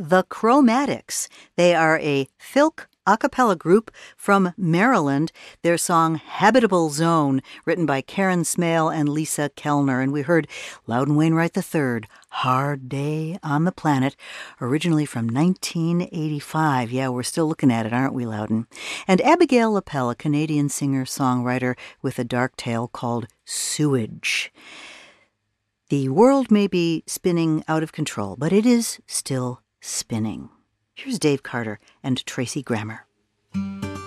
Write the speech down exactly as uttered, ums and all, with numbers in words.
The Chromatics. They are a filk a cappella group from Maryland. Their song Habitable Zone, written by Karen Smale and Lisa Kellner. And we heard Loudon Wainwright the third, Hard Day on the Planet, originally from nineteen eighty-five. Yeah, we're still looking at it, aren't we, Loudon? And Abigail Lapel, a Canadian singer-songwriter with a dark tale called Sewage. The world may be spinning out of control, but it is still spinning. Here's Dave Carter and Tracy Grammer.